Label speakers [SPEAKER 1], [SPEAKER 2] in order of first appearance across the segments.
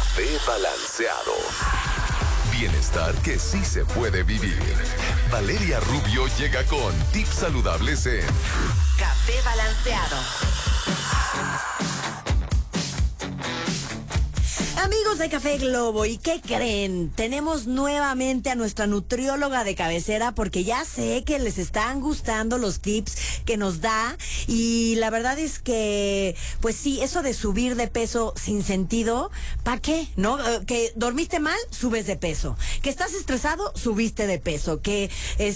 [SPEAKER 1] Café Balanceado. Bienestar que sí se puede vivir. Valeria Rubio llega con tips saludables en
[SPEAKER 2] Café Balanceado. Amigos de Café Globo, ¿y qué creen? Tenemos nuevamente a nuestra nutrióloga de cabecera porque ya sé que les están gustando los tips que nos da y la verdad es que, pues sí, eso de subir de peso sin sentido, ¿para qué? ¿No? Que dormiste mal, subes de peso. Que estás estresado, subiste de peso. Que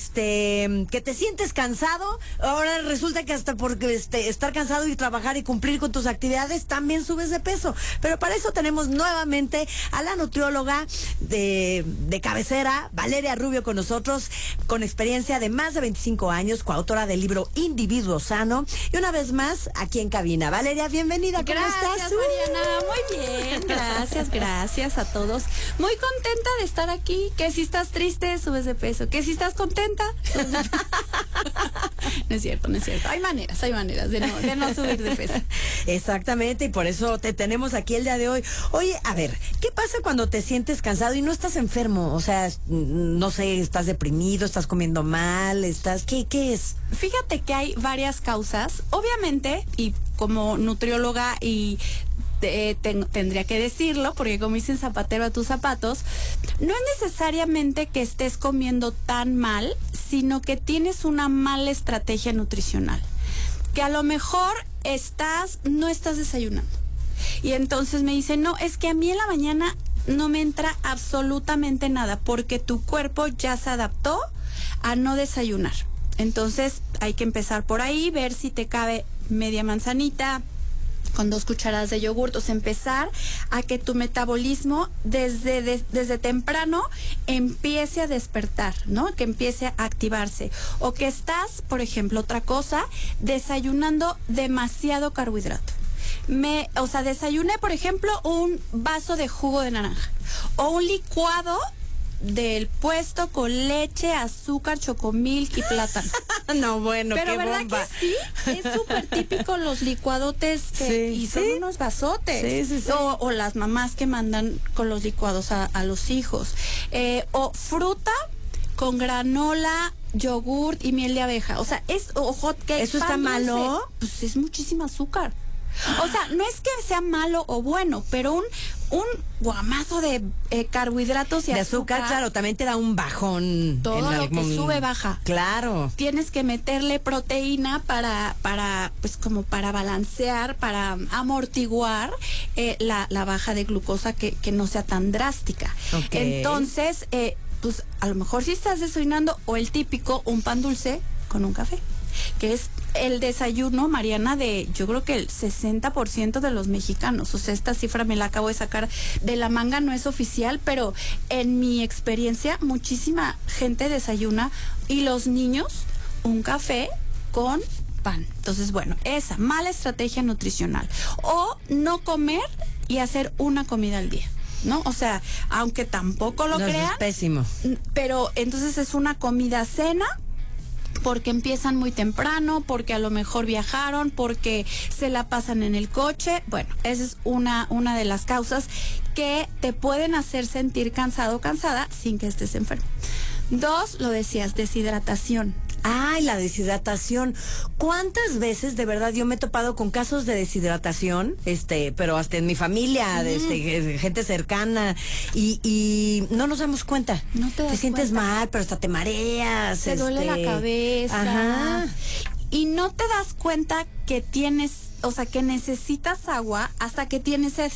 [SPEAKER 2] te sientes cansado, ahora resulta que hasta por estar cansado y trabajar y cumplir con tus actividades, también subes de peso. Pero para eso tenemos nuevamente a la nutrióloga de cabecera, Valeria Rubio, con nosotros, con experiencia de más de 25 años, coautora del libro Individuo Sano, y una vez más aquí en cabina. Valeria, bienvenida. ¿Cómo estás?
[SPEAKER 3] Gracias, Mariana. Muy bien. Gracias a todos. Muy contenta de estar aquí. Que si estás triste, subes de peso. Que si estás contenta, subes de peso. No es cierto. Hay maneras de no subir de peso.
[SPEAKER 2] Exactamente, y por eso te tenemos aquí el día de hoy. Oye, a ver, ¿qué pasa cuando te sientes cansado y no estás enfermo? O sea, no sé, estás deprimido, estás comiendo mal, ¿qué es?
[SPEAKER 3] Fíjate que hay varias causas. Obviamente, y como nutrióloga y tendría que decirlo, porque como dicen, zapatero a tus zapatos, no es necesariamente que estés comiendo tan mal, sino que tienes una mala estrategia nutricional. Que a lo mejor no estás desayunando. Y entonces me dicen, no, es que a mí en la mañana no me entra absolutamente nada, porque tu cuerpo ya se adaptó a no desayunar. Entonces hay que empezar por ahí, ver si te cabe media manzanita con 2 cucharadas de yogur, o sea, empezar a que tu metabolismo desde temprano empiece a despertar, ¿no? Que empiece a activarse. O que estás, por ejemplo, otra cosa, desayunando demasiado carbohidrato. Desayuné, por ejemplo, un vaso de jugo de naranja o un licuado del puesto con leche, azúcar, chocomilk y plátano.
[SPEAKER 2] No, bueno,
[SPEAKER 3] pero
[SPEAKER 2] qué
[SPEAKER 3] ¿verdad
[SPEAKER 2] bomba?
[SPEAKER 3] Que sí? Es súper típico los licuadotes y son unos vasotes.
[SPEAKER 2] Sí.
[SPEAKER 3] O las mamás que mandan con los licuados a los hijos. O fruta con granola, yogurt y miel de abeja. O sea, o hot cake.
[SPEAKER 2] ¿Eso está malo?
[SPEAKER 3] Pues es muchísimo azúcar. O sea, no es que sea malo o bueno, pero un guamazo de carbohidratos y
[SPEAKER 2] de azúcar, claro, también te da un bajón.
[SPEAKER 3] Todo lo que sube, baja.
[SPEAKER 2] Claro.
[SPEAKER 3] Tienes que meterle proteína para pues como para balancear, para amortiguar la baja de glucosa que no sea tan drástica.
[SPEAKER 2] Okay.
[SPEAKER 3] Entonces, pues a lo mejor si estás desayunando, o el típico, un pan dulce con un café, que es el desayuno, Mariana, yo creo que el 60% de los mexicanos. O sea, esta cifra me la acabo de sacar de la manga, no es oficial, pero en mi experiencia muchísima gente desayuna, y los niños un café con pan. Entonces, bueno, esa mala estrategia nutricional. O no comer y hacer una comida al día, ¿no? O sea, aunque tampoco lo crean,
[SPEAKER 2] es pésimo.
[SPEAKER 3] pero entonces es una comida cena, porque empiezan muy temprano, porque a lo mejor viajaron, porque se la pasan en el coche. Bueno, esa es una de las causas que te pueden hacer sentir cansado o cansada sin que estés enfermo. 2, lo decías, deshidratación.
[SPEAKER 2] Ay, la deshidratación. ¿Cuántas veces de verdad yo me he topado con casos de deshidratación? Pero hasta en mi familia, gente cercana, y no nos damos cuenta.
[SPEAKER 3] No te das
[SPEAKER 2] sientes
[SPEAKER 3] cuenta.
[SPEAKER 2] mal, pero hasta te mareas.
[SPEAKER 3] Te duele la cabeza.
[SPEAKER 2] Ajá.
[SPEAKER 3] Y no te das cuenta que que necesitas agua hasta que tienes sed.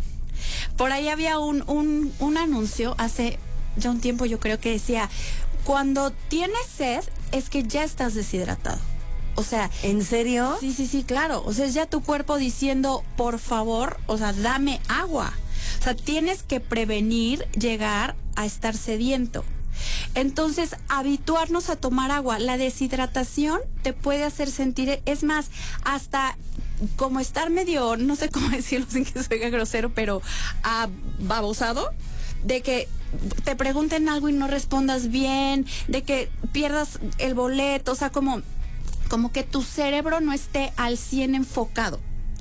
[SPEAKER 3] Por ahí había un anuncio hace ya un tiempo, yo creo, que decía: cuando tienes sed es que ya estás deshidratado. O sea,
[SPEAKER 2] ¿en serio?
[SPEAKER 3] Sí, claro. O sea, es ya tu cuerpo diciendo, por favor, o sea, dame agua. O sea, tienes que prevenir llegar a estar sediento. Entonces, habituarnos a tomar agua. La deshidratación te puede hacer sentir, es más, hasta como estar medio, no sé cómo decirlo sin que se oiga grosero, pero babosado, de que te pregunten algo y no respondas bien, de que pierdas el boleto, o sea, como que tu cerebro no esté al 100 enfocado.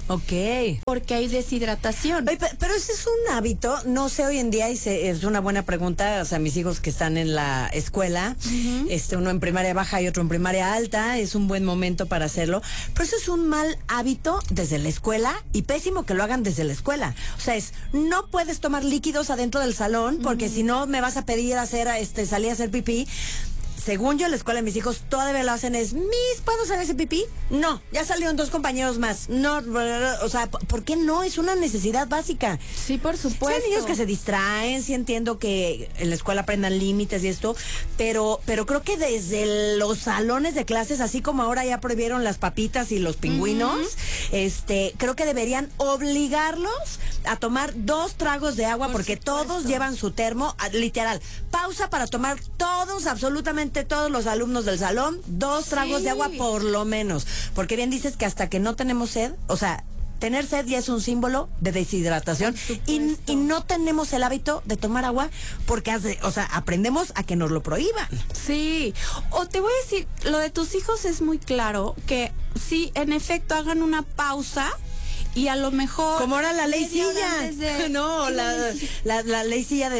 [SPEAKER 2] Ok.
[SPEAKER 3] porque hay deshidratación.
[SPEAKER 2] Oye, pero ese es un hábito, no sé hoy en día, es una buena pregunta, o sea, mis hijos que están en la escuela, uno en primaria baja y otro en primaria alta, es un buen momento para hacerlo, pero eso es un mal hábito desde la escuela y pésimo que lo hagan desde la escuela. O sea, no puedes tomar líquidos adentro del salón porque si no me vas a pedir salir a hacer pipí. Según yo, en la escuela de mis hijos todavía lo hacen ¿puedo hacer ese pipí? No, ya salieron 2 compañeros más. No, o sea, ¿por qué no? Es una necesidad básica.
[SPEAKER 3] Sí, por supuesto.
[SPEAKER 2] Sí, hay niños que se distraen, sí entiendo que en la escuela aprendan límites y esto, pero creo que desde los salones de clases, así como ahora ya prohibieron las papitas y los pingüinos, creo que deberían obligarlos a tomar 2 tragos de agua, porque todos llevan su termo, literal, pausa para tomar absolutamente todos los alumnos del salón, 2 tragos de agua por lo menos, porque bien dices que hasta que no tenemos sed, o sea, tener sed ya es un símbolo de deshidratación y no tenemos el hábito de tomar agua porque aprendemos a que nos lo prohíban.
[SPEAKER 3] Sí, o te voy a decir, lo de tus hijos es muy claro, que sí, en efecto, hagan una pausa. Y a lo mejor...
[SPEAKER 2] Como ahora la ley silla. No, la ley silla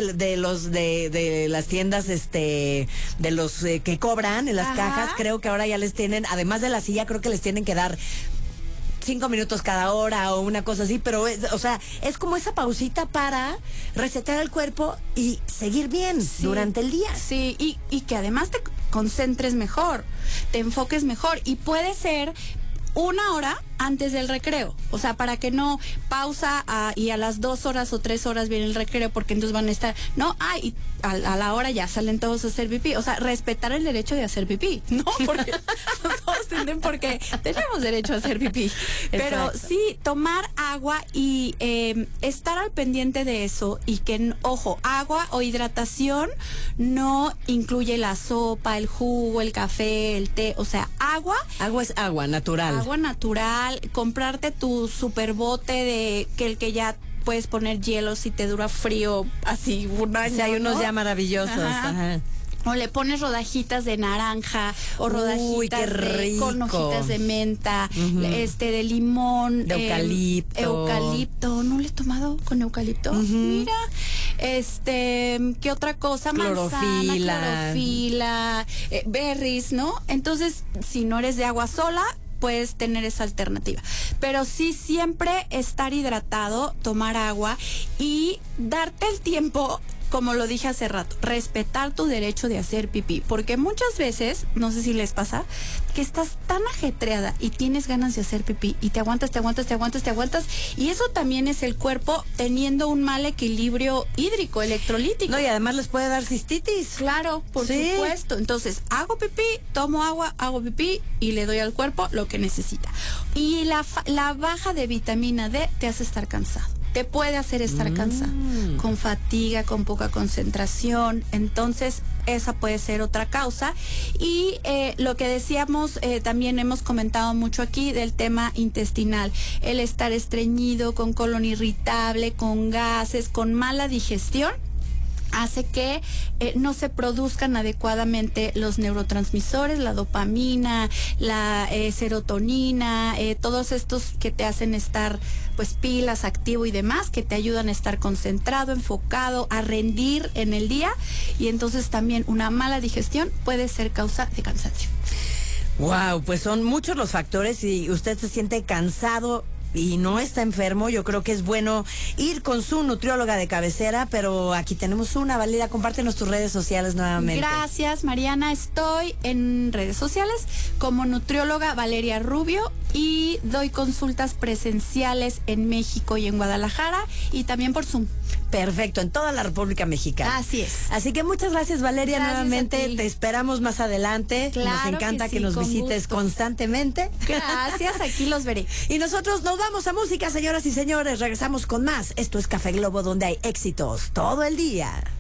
[SPEAKER 2] de las tiendas, de los que cobran en las cajas, creo que ahora ya les tienen, además de la silla, creo que les tienen que dar 5 minutos cada hora o una cosa así, pero es como esa pausita para resetear el cuerpo y seguir bien durante el día.
[SPEAKER 3] Sí, y que además te concentres mejor, te enfoques mejor, y puede ser 1 hora antes del recreo, o sea, para que no pausa y a las 2 horas o 3 horas viene el recreo, porque entonces van a estar, y a la hora ya salen todos a hacer pipí, o sea, respetar el derecho de hacer pipí, ¿no? Porque todos tienen, porque tenemos derecho a hacer pipí, pero sí, tomar agua y estar al pendiente de eso, y que, ojo, agua o hidratación no incluye la sopa, el jugo, el café, el té, o sea, agua.
[SPEAKER 2] Agua es agua natural.
[SPEAKER 3] Agua natural. Comprarte tu super bote de el que ya puedes poner hielo si te dura frío, así un año.
[SPEAKER 2] Sí, hay unos ya maravillosos. Ajá.
[SPEAKER 3] O le pones rodajitas de naranja o rodajitas con hojitas de menta, de limón,
[SPEAKER 2] de eucalipto.
[SPEAKER 3] Eucalipto, ¿no le he tomado con eucalipto? Mira, ¿qué otra cosa? Manzana, clorofila, berries, ¿no? Entonces, si no eres de agua sola, puedes tener esa alternativa. Pero sí, siempre estar hidratado, tomar agua y darte el tiempo, como lo dije hace rato, respetar tu derecho de hacer pipí, porque muchas veces, no sé si les pasa, que estás tan ajetreada y tienes ganas de hacer pipí y te aguantas, y eso también es el cuerpo teniendo un mal equilibrio hídrico, electrolítico.
[SPEAKER 2] No, y además les puede dar cistitis.
[SPEAKER 3] Claro, por supuesto. Entonces, hago pipí, tomo agua, hago pipí y le doy al cuerpo lo que necesita. Y la baja de vitamina D te hace estar cansado. Te puede hacer estar cansado, con fatiga, con poca concentración. Entonces, esa puede ser otra causa. Y lo que decíamos, también hemos comentado mucho aquí del tema intestinal. El estar estreñido, con colon irritable, con gases, con mala digestión, hace que no se produzcan adecuadamente los neurotransmisores, la dopamina, la serotonina, todos estos que te hacen estar pues pilas, activo y demás, que te ayudan a estar concentrado, enfocado, a rendir en el día, y entonces también una mala digestión puede ser causa de cansancio.
[SPEAKER 2] Wow, pues son muchos los factores. Si usted se siente cansado y no está enfermo, yo creo que es bueno ir con su nutrióloga de cabecera, pero aquí tenemos una. Valeria, compártenos tus redes sociales nuevamente.
[SPEAKER 3] Gracias, Mariana. Estoy en redes sociales como nutrióloga Valeria Rubio y doy consultas presenciales en México y en Guadalajara, y también por Zoom.
[SPEAKER 2] Perfecto, en toda la República Mexicana.
[SPEAKER 3] Así es.
[SPEAKER 2] Así que muchas gracias, Valeria, nuevamente. Te esperamos más adelante.
[SPEAKER 3] Claro,
[SPEAKER 2] nos encanta que nos
[SPEAKER 3] con
[SPEAKER 2] visites
[SPEAKER 3] gusto.
[SPEAKER 2] Constantemente.
[SPEAKER 3] Gracias, aquí los veré.
[SPEAKER 2] Y nosotros nos vamos a música, señoras y señores. Regresamos con más. Esto es Café Globo, donde hay éxitos todo el día.